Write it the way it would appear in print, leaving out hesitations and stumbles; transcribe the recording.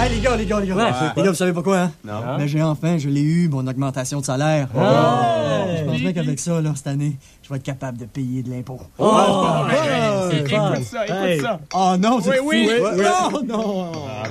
Hey, les gars. Ouais. Les gars, vous savez pas quoi, hein? Non. Mais je l'ai eu, mon augmentation de salaire. Je pense bien qu'avec ça, là, cette année, je vais être capable de payer de l'impôt. C'est fun. Écoute ça. Oh non, c'est Oui. fou. Non!